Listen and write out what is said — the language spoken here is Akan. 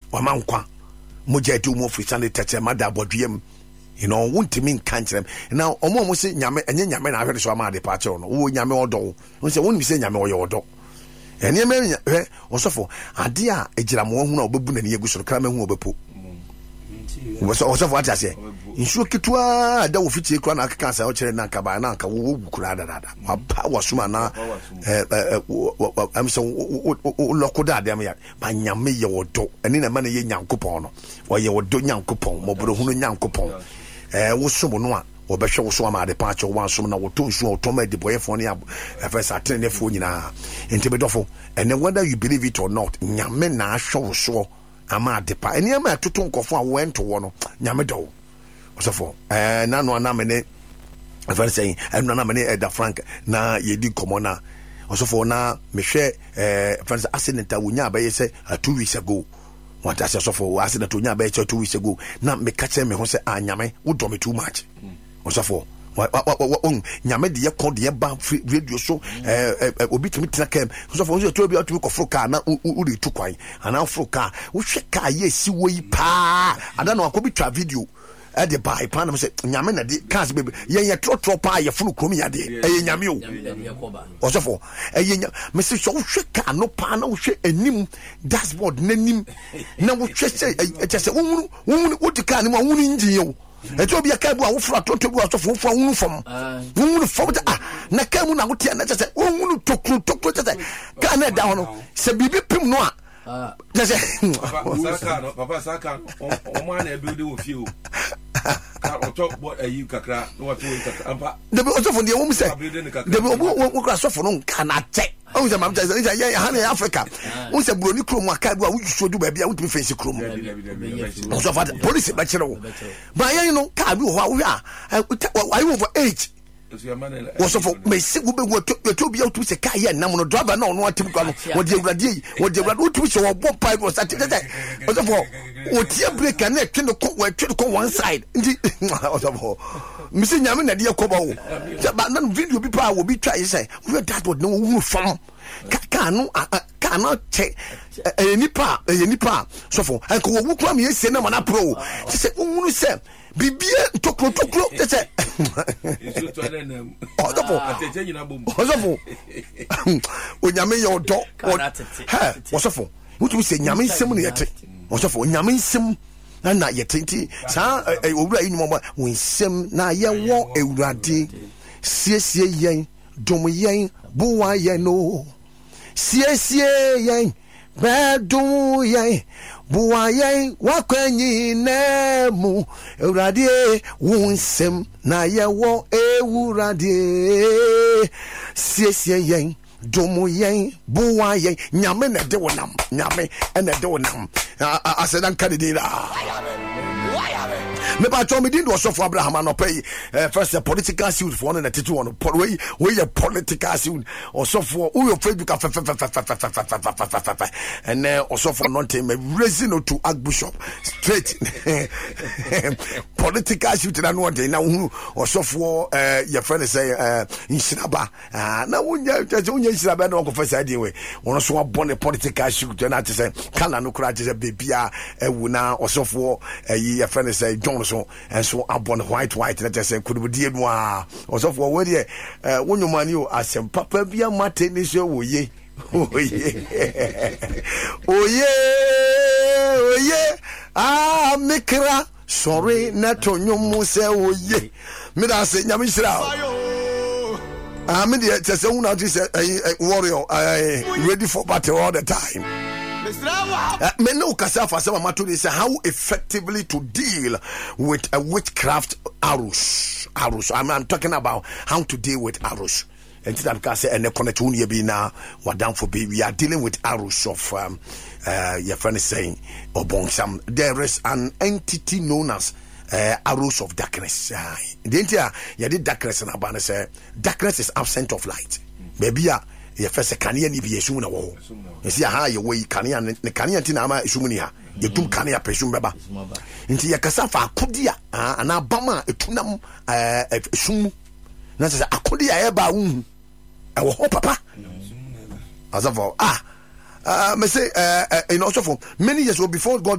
wamankwa moja tu mo frisane tete mada bodwem won't mean cancer now omo say nyame enye nyame na ahwede so ama de pa che no wo nyame odo wo say won say nyame oyo odo ene me osofo ade a egira mo hu na obebu na ne yeguso kra ma hu obepo osofo ati ase insuo kitwa da wo fitie kra na akaka sa o kire na kaba na nka wo kura da wa pa wo suma na am so lokoda de am ya ba nyame ye odo ene na ma na ye nyankopon no wo ye odo nyankopon mo bro hu no nyankopon wo somo no a wo behwe wo so ama de pa che wo ansom na wo to nsu otoma de boyefo ne first atene fo nyina enti bedofo and whether you believe it or not nyame na ahwo so ama de pa ene ama atoto nkofo a went to wo no nyame do osofo na no na mene first saying na na mene da frank na yedi komona osofo na mehwe first accident a wonya abaye say 2 weeks ago what I saw for accident to Nyaba 2 weeks ago. Now me catch me who say Nyame would do me too much. Also for Nyame the called the bar radio show obi to me track so for you to be out to go for car na uri to kwai and now for car we check car yes we pa I don't know I could be tra video at the buy pan say Nyame na the cars baby ye tro pa ye funu krom ya de Nyame o also for me say so check car no pa na we enim dashboard nanim na we check say just wonu what car ni mo wonu engine yo eto bia ka bu a wo fra tonto bu a so fo wonu fom na ka mu na wo tia na just wonu tokru just ka na da hono se bibi pim no a just papa saka o ma na build wo fie o o talk what you kakra no what you kakra ampa de be so fo de wo mu se de be wo kra so fo no ka na che o se mam just ya ha na Africa wo se broni krom aka bu a wo so du ba bia wo tumi fence krom o so fa police ba kire wo ba ya no ka bi wo a why over age was of may sit with what to be out to say Kaya Namono driver no typical what the Radi what the Radu to show what pipe was at that. What your break and net to go one side. Missing Yamin at the Kobo. But none video people will be trying to say, we're that would know who from cannot take any part. So for I could walk from here, send them on a pro. She said, who said, Bibia tokro that's it. Nyame your dog what's up for what we say nyame nsem na yete what's up for nyame nsem na yete sa owura yi mo we nsem na ye wo ewurade siesie yen dom yen buwa yen no siesie yen bedum yen buwa yen wakwanyi nemu ewurade wo nsem na ye wo ewurade siesie yen domo yen buwa yen nyame na de wonam nyame na de wonam asedan kadidira me ba to me din do so for Abraham anopay first a political suit for 192 we a political suit or so for who your Facebook and also for nothing me raising to Archbishop straight political suit na no dey na hu or so for your friend say inshiraba na wunya inshiraba na confess dey we won so born a political suit na to say kala no kura just bebia ewu na or so for your friend say John so and so upon white let us say could be no also for where when you man you asem papa bia mate ni so oye mikra sorry na to nyum se oye me da say nyam shira me dey say una say warrior ready for battle all the time. Me no kasafa sama matuli say how effectively to deal with a witchcraft arrows. I'm talking about how to deal with arrows. And that can say and connect to be now what down for baby. We are dealing with arrows of your friend is saying or bonsam. There is an entity known as arrows of darkness. The entire you did darkness and abana say darkness is absent of light. Maybe ye first kania ni bi esum na wo esi ha ye wo kania ne kania nti na ama esum ni ha ye tum kania pesum beba nti ye kasa fa akodia ana bama etunam esum na se akodia e ba wu e wo ho papa azafo me say in also for many years before God